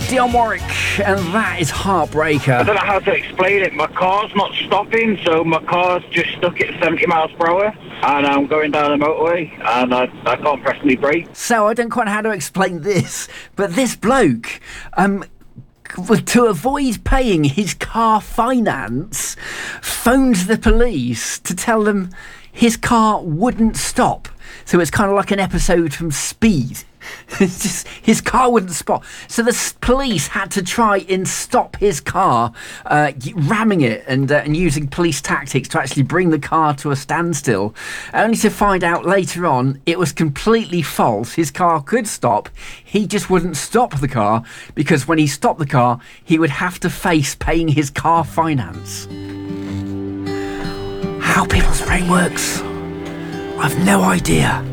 Dionne Warwick, and that is Heartbreaker. I don't know how to explain it. My car's not stopping, so my car's just stuck at 70 miles per hour, and I'm going down the motorway, and I can't press my brake. So I don't quite know how to explain this, but this bloke, to avoid paying his car finance, phoned the police to tell them his car wouldn't stop. So it's kind of like an episode from Speed. It's just, his car wouldn't stop. So the police had to try and stop his car, ramming it and using police tactics to actually bring the car to a standstill, only to find out later on it was completely false. His car could stop. He just wouldn't stop the car because when he stopped the car, he would have to face paying his car finance. How people's brain works, I've no idea.